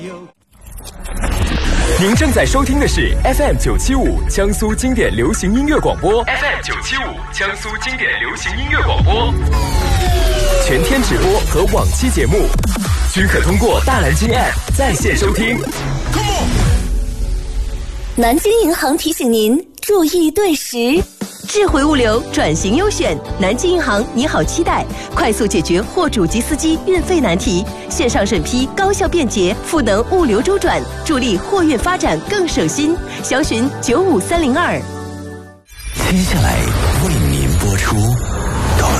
您正在收听的是 FM 975江苏经典流行音乐广播 ，FM 975江苏经典流行音乐广播，全天直播和往期节目均可通过大蓝鲸 App 在线收听。 南京银行提醒您注意对时。智慧物流转型优选，南京银行你好期待，快速解决货主及司机运费难题，线上审批高效便捷，赋能物流周转，助力货运发展更省心。详询95302。 接下来为您播出